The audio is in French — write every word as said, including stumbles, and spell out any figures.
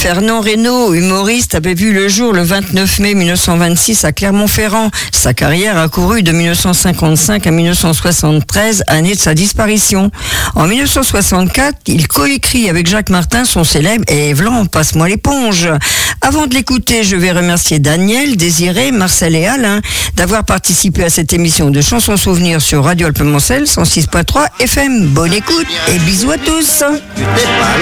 Fernand Reynaud, humoriste, avait vu le jour le vingt-neuf mai mille neuf cent vingt-six à Clermont-Ferrand. Sa carrière a couru de mille neuf cent cinquante-cinq à mille neuf cent soixante-treize, année de sa disparition. En mille neuf cent soixante-quatre, il coécrit avec Jacques Martin son célèbre « Et Evlan, passe-moi l'éponge ». Avant de l'écouter, je vais remercier Daniel, Désiré, Marcel et Alain d'avoir participé à cette émission de Chansons Souvenirs sur Radio Alpes-Mancel cent six point trois F M. Bonne écoute et bisous à tous.